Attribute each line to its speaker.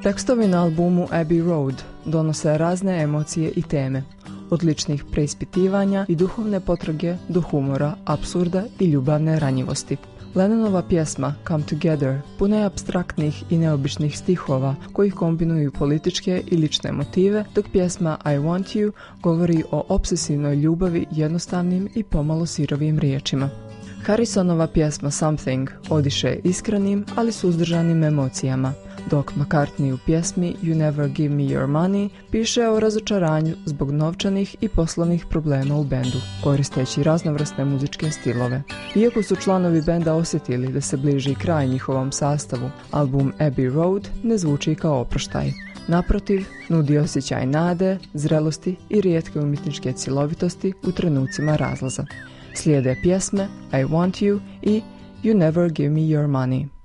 Speaker 1: Tekstovi na albumu Abbey Road donose razne emocije i teme, od ličnih preispitivanja i duhovne potrage do humora, apsurda i ljubavne ranjivosti. Lennonova pjesma Come Together puna je apstraktnih i neobičnih stihova koji kombinuju političke i lične motive, dok pjesma I Want You govori o obsesivnoj ljubavi jednostavnim i pomalo sirovim riječima. Harrisonova pjesma Something odiše iskrenim, ali suzdržanim emocijama, dok McCartney u pjesmi You Never Give Me Your Money piše o razočaranju zbog novčanih i poslovnih problema u bendu, koristeći raznovrsne muzičke stilove. Iako su članovi benda osjetili da se bliži kraj njihovom sastavu, album Abbey Road ne zvuči kao oproštaj. Naprotiv, nudi osjećaj nade, zrelosti i rijetke umjetničke cjelovitosti u trenucima razlaza. Slijede pjesme I Want You i You Never Give Me Your Money.